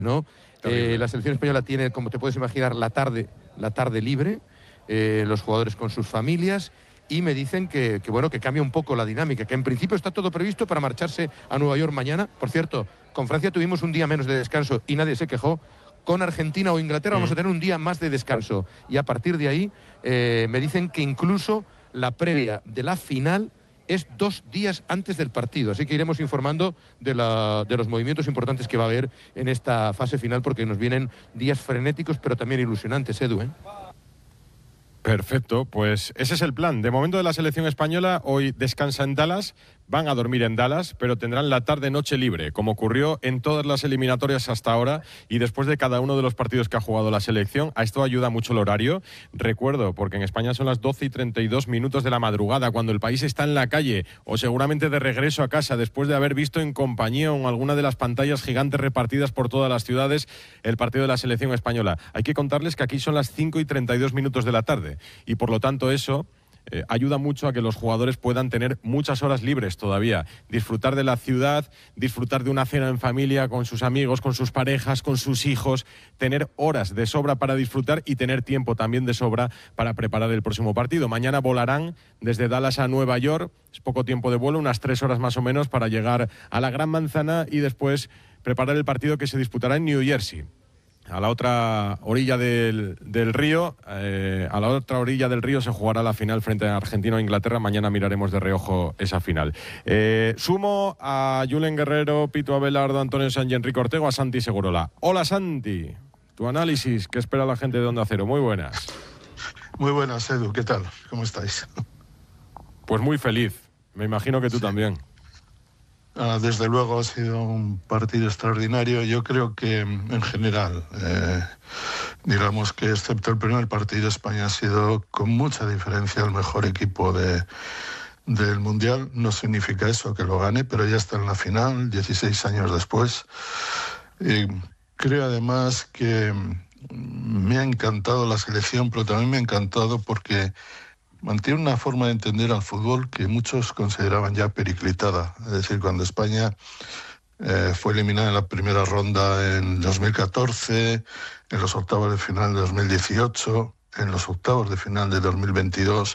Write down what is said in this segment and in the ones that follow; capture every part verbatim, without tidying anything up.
¿no? Eh, la selección española tiene, como te puedes imaginar, la tarde, la tarde libre, eh, los jugadores con sus familias, y me dicen que, que, bueno, que cambia un poco la dinámica, que en principio está todo previsto para marcharse a Nueva York mañana. Por cierto, con Francia tuvimos un día menos de descanso y nadie se quejó. Con Argentina o Inglaterra vamos a tener un día más de descanso, y a partir de ahí eh, me dicen que incluso la previa de la final es dos días antes del partido, así que iremos informando de, la, de los movimientos importantes que va a haber en esta fase final, porque nos vienen días frenéticos pero también ilusionantes, Edu, ¿eh? Perfecto, pues ese es el plan. De momento de la selección española, hoy descansa en Dallas, van a dormir en Dallas, pero tendrán la tarde-noche libre, como ocurrió en todas las eliminatorias hasta ahora y después de cada uno de los partidos que ha jugado la selección. A esto ayuda mucho el horario. Recuerdo, porque en España son las doce y treinta y dos minutos de la madrugada, cuando el país está en la calle o seguramente de regreso a casa después de haber visto en compañía o en alguna de las pantallas gigantes repartidas por todas las ciudades el partido de la selección española. Hay que contarles que aquí son las cinco y treinta y dos minutos de la tarde. Y por lo tanto eso eh, ayuda mucho a que los jugadores puedan tener muchas horas libres todavía, disfrutar de la ciudad, disfrutar de una cena en familia con sus amigos, con sus parejas, con sus hijos, tener horas de sobra para disfrutar y tener tiempo también de sobra para preparar el próximo partido. Mañana volarán desde Dallas a Nueva York, es poco tiempo de vuelo, unas tres horas más o menos para llegar a la Gran Manzana y después preparar el partido que se disputará en New Jersey. A la otra orilla del, del río, eh, a la otra orilla del río se jugará la final frente a Argentina o Inglaterra. Mañana miraremos de reojo esa final. Eh, sumo a Julen Guerrero, Pitu Abelardo, Antonio Sanz y Enrique Ortego, a Santi Segurola. Hola Santi, tu análisis, ¿qué espera la gente de Onda Cero? Muy buenas. Muy buenas, Edu, ¿qué tal? ¿Cómo estáis? Pues muy feliz, me imagino que tú sí. También. Ah, desde luego ha sido un partido extraordinario. Yo creo que en general, eh, digamos que excepto el primer partido, España ha sido con mucha diferencia el mejor equipo de, del Mundial. No significa eso que lo gane, pero ya está en la final, dieciséis años después. Y creo además que me ha encantado la selección, pero también me ha encantado porque mantiene una forma de entender al fútbol que muchos consideraban ya periclitada. Es decir, cuando España eh, fue eliminada en la primera ronda en dos mil catorce, en los octavos de final de dos mil dieciocho, en los octavos de final de dos mil veintidós,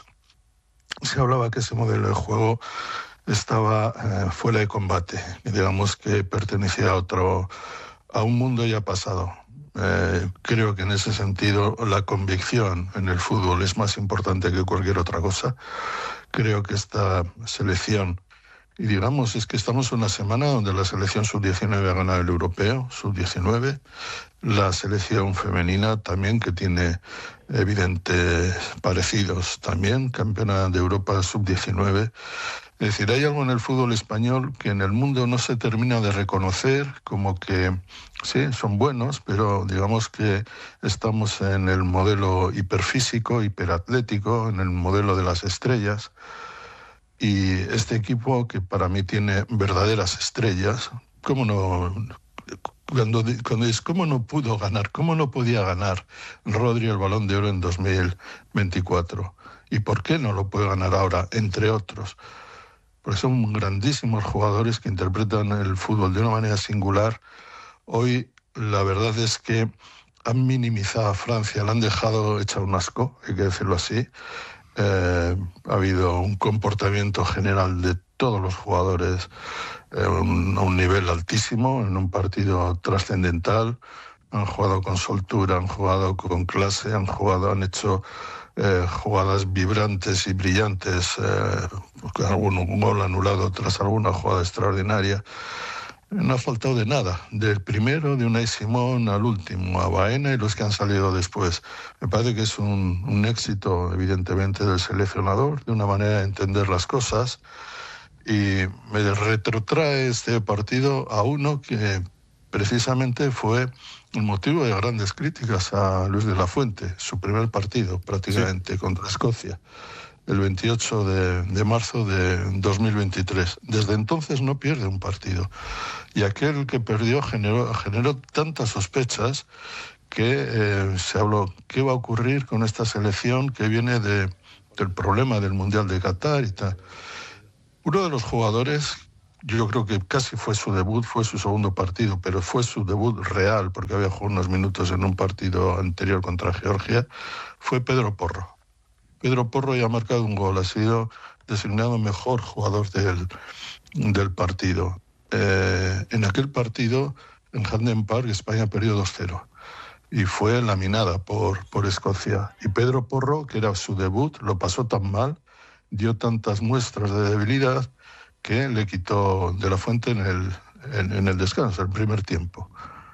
se hablaba que ese modelo de juego estaba eh, fuera de combate, digamos que pertenecía a otro, a un mundo ya pasado. Eh, creo que en ese sentido la convicción en el fútbol es más importante que cualquier otra cosa. Creo que esta selección, y digamos, es que estamos en una semana donde la selección sub diecinueve ha ganado el europeo, sub diecinueve, la selección femenina también, que tiene evidentes parecidos también, campeona de Europa sub diecinueve. Es decir, hay algo en el fútbol español que en el mundo no se termina de reconocer, como que sí, son buenos, pero digamos que estamos en el modelo hiperfísico, hiperatlético, en el modelo de las estrellas. Y este equipo, que para mí tiene verdaderas estrellas, ¿cómo no? Cuando, cuando es cómo no pudo ganar, cómo no podía ganar Rodri el Balón de Oro en dos mil veinticuatro, y por qué no lo puede ganar ahora, entre otros. Porque son grandísimos jugadores que interpretan el fútbol de una manera singular. Hoy la verdad es que han minimizado a Francia, la han dejado hecha un asco, hay que decirlo así. Eh, ha habido un comportamiento general de todos los jugadores eh, un, a un nivel altísimo, en un partido trascendental. Han jugado con soltura, han jugado con clase, han jugado, han hecho Eh, jugadas vibrantes y brillantes, eh, algún un gol anulado tras alguna jugada extraordinaria. No ha faltado de nada, del primero, de Unai Simón, al último, a Baena y los que han salido después. Me parece que es un, un éxito, evidentemente, del seleccionador, de una manera de entender las cosas, y me retrotrae este partido a uno que precisamente fue el motivo de grandes críticas a Luis de la Fuente, su primer partido prácticamente, sí, contra Escocia, el veintiocho de marzo de dos mil veintitrés. Desde entonces no pierde un partido, y aquel que perdió generó, generó tantas sospechas que eh, se habló, ¿qué va a ocurrir con esta selección que viene de, del problema del Mundial de Qatar y tal? Uno de los jugadores yo creo que casi fue su debut, fue su segundo partido, pero fue su debut real, porque había jugado unos minutos en un partido anterior contra Georgia, fue Pedro Porro. Pedro Porro ya ha marcado un gol, ha sido designado mejor jugador del, del partido. Eh, en aquel partido, en Hampden Park, España perdió dos cero y fue laminada por, por Escocia. Y Pedro Porro, que era su debut, lo pasó tan mal, dio tantas muestras de debilidad que le quitó De la Fuente en el, en, en el descanso, el primer tiempo.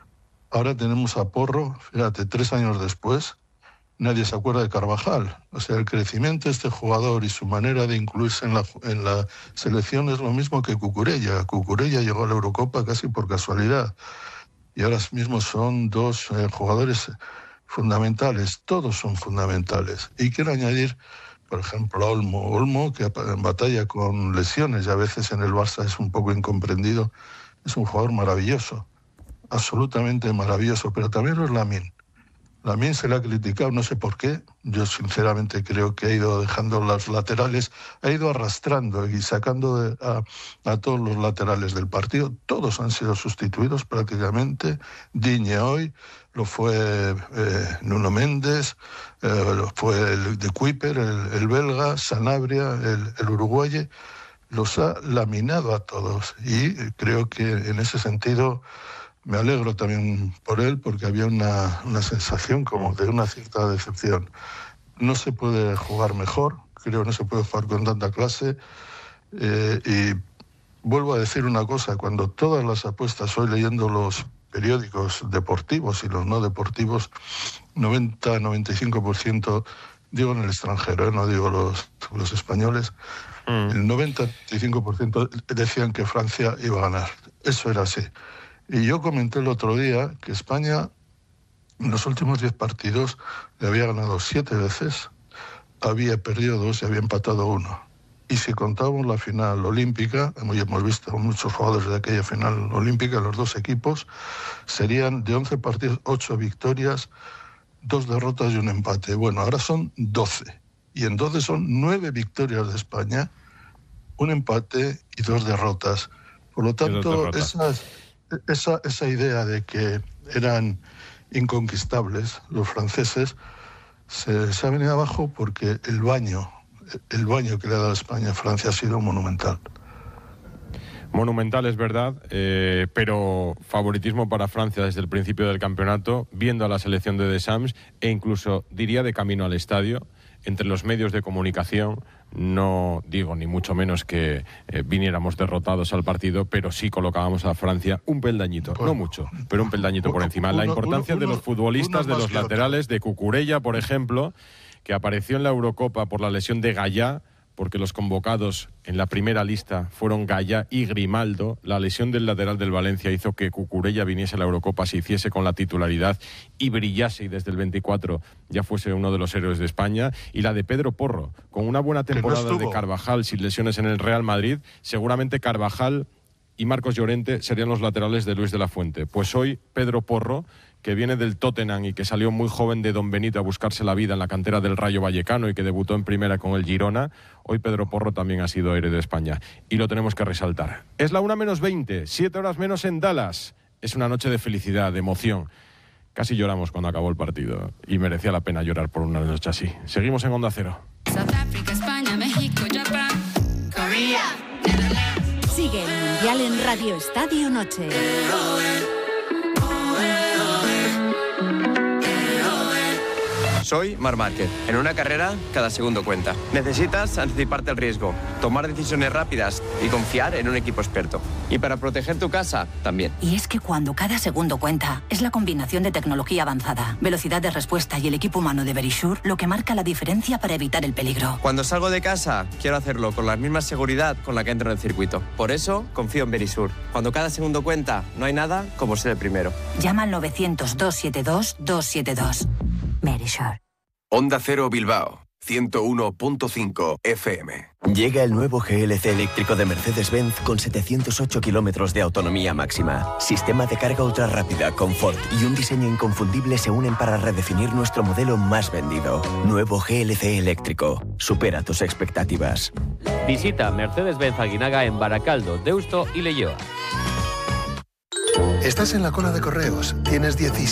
Ahora tenemos a Porro, fíjate, tres años después, nadie se acuerda de Carvajal. O sea, el crecimiento de este jugador y su manera de incluirse en la, en la selección es lo mismo que Cucurella. Cucurella llegó a la Eurocopa casi por casualidad. Y ahora mismo son dos eh, jugadores fundamentales. Todos son fundamentales. Y quiero añadir, por ejemplo, a Olmo. Olmo, que en batalla con lesiones y a veces en el Barça es un poco incomprendido, es un jugador maravilloso. Absolutamente maravilloso. Pero también lo es Lamine. Lamine se le ha criticado, no sé por qué. Yo sinceramente creo que ha ido dejando los laterales, ha ido arrastrando y sacando de, a, a todos los laterales del partido. Todos han sido sustituidos prácticamente. Digne hoy, lo fue eh, Nuno Méndez, eh, lo fue el de Kuiper, el, el belga, Sanabria, el, el uruguayo. Los ha laminado a todos y creo que en ese sentido me alegro también por él, porque había una, una sensación como de una cierta decepción. No se puede jugar mejor, creo que no se puede jugar con tanta clase. Eh, y vuelvo a decir una cosa, cuando todas las apuestas, hoy leyendo los periódicos deportivos y los no deportivos, noventa a noventa y cinco por ciento, digo en el extranjero, ¿eh? No digo los, los españoles, mm. el noventa a noventa y cinco por ciento decían que Francia iba a ganar. Eso era así. Y yo comenté el otro día que España en los últimos diez partidos le había ganado siete veces, había perdido dos y había empatado uno. Y si contamos la final olímpica, hemos visto muchos jugadores de aquella final olímpica, los dos equipos, serían de once partidos, ocho victorias, dos derrotas y un empate. Bueno, ahora son doce. Y en doce son nueve victorias de España, un empate y dos derrotas. Por lo tanto, esas... Esa, esa idea de que eran inconquistables los franceses se, se ha venido abajo porque el baño, el baño que le ha dado España a Francia ha sido monumental. Monumental, es verdad, eh, pero favoritismo para Francia desde el principio del campeonato, viendo a la selección de Deschamps e incluso, diría, de camino al estadio, entre los medios de comunicación. No digo ni mucho menos que eh, viniéramos derrotados al partido, pero sí colocábamos a Francia un peldañito, bueno, no mucho, pero un peldañito por encima. Uno, la importancia uno, uno, de los futbolistas, de los laterales, de Cucurella, por ejemplo, que apareció en la Eurocopa por la lesión de Gallá, porque los convocados en la primera lista fueron Gallá y Grimaldo. La lesión del lateral del Valencia hizo que Cucurella viniese a la Eurocopa, se hiciese con la titularidad y brillase, y desde el veinticuatro ya fuese uno de los héroes de España. Y la de Pedro Porro, con una buena temporada no de Carvajal, sin lesiones en el Real Madrid, seguramente Carvajal y Marcos Llorente serían los laterales de Luis de la Fuente. Pues hoy Pedro Porro, que viene del Tottenham y que salió muy joven de Don Benito a buscarse la vida en la cantera del Rayo Vallecano y que debutó en primera con el Girona, hoy Pedro Porro también ha sido héroe de España. Y lo tenemos que resaltar. Es la una menos veinte, siete horas menos en Dallas. Es una noche de felicidad, de emoción. Casi lloramos cuando acabó el partido y merecía la pena llorar por una noche así. Seguimos en Onda Cero. South Africa, España, México, Japón, Corea, Netherlands. Sigue el Mundial en Radio Estadio Noche. Soy Marc Márquez. En una carrera, cada segundo cuenta. Necesitas anticiparte al riesgo, tomar decisiones rápidas y confiar en un equipo experto. Y para proteger tu casa, también. Y es que cuando cada segundo cuenta, es la combinación de tecnología avanzada, velocidad de respuesta y el equipo humano de Verisure lo que marca la diferencia para evitar el peligro. Cuando salgo de casa, quiero hacerlo con la misma seguridad con la que entro en el circuito. Por eso, confío en Verisure. Cuando cada segundo cuenta, no hay nada como ser el primero. Llama al novecientos, doscientos setenta y dos, doscientos setenta y dos. Verisure. Onda Cero Bilbao, ciento uno punto cinco F M. Llega el nuevo G L C eléctrico de Mercedes-Benz con setecientos ocho kilómetros de autonomía máxima. Sistema de carga ultra rápida, confort y un diseño inconfundible se unen para redefinir nuestro modelo más vendido. Nuevo G L C eléctrico. Supera tus expectativas. Visita Mercedes-Benz Aguinaga en Baracaldo, Deusto y Leioa. Estás en la cola de correos. Tienes diecisiete